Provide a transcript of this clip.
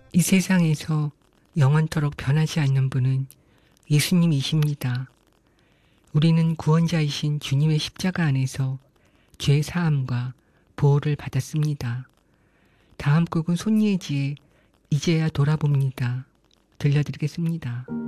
이 세상에서 영원토록 변하지 않는 분은 예수님이십니다. 우리는 구원자이신 주님의 십자가 안에서 죄 사함과 보호를 받았습니다. 다음 곡은 손예지의 이제야 돌아봅니다. 들려드리겠습니다.